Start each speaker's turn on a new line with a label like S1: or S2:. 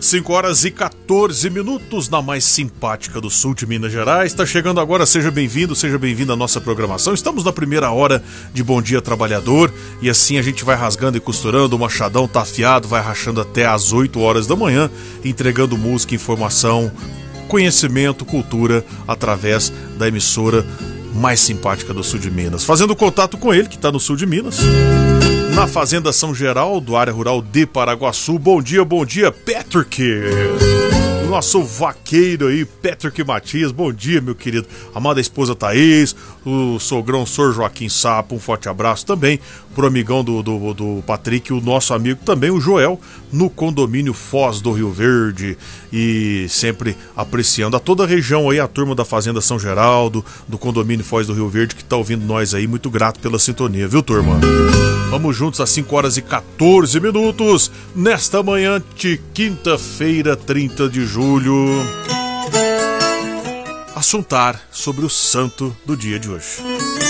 S1: 5 horas e 14 minutos na mais simpática do sul de Minas Gerais. Está chegando agora, seja bem-vindo, seja bem-vinda à nossa programação. Estamos na primeira hora de Bom Dia Trabalhador e assim a gente vai rasgando e costurando, o machadão tá afiado, vai rachando até às 8 horas da manhã, entregando música, informação, conhecimento, cultura através da emissora mais simpática do sul de Minas. Fazendo contato com ele, que está no sul de Minas, na Fazenda São Geraldo, área rural de Paraguaçu. Bom dia, Patrick! Nosso vaqueiro aí, Patrick Matias. Bom dia, meu querido. Amada esposa Thaís, o sogrão Sr. Joaquim Sapo, um forte abraço também pro amigão do Patrick, o nosso amigo também, o Joel, no condomínio Foz do Rio Verde. E sempre apreciando a toda a região aí, a turma da Fazenda São Geraldo, do condomínio Foz do Rio Verde, que tá ouvindo nós aí. Muito grato pela sintonia, viu, turma? Vamos juntos às 5 horas e 14 minutos, nesta manhã de quinta-feira, 30 de julho. Assuntar sobre o santo do dia de hoje.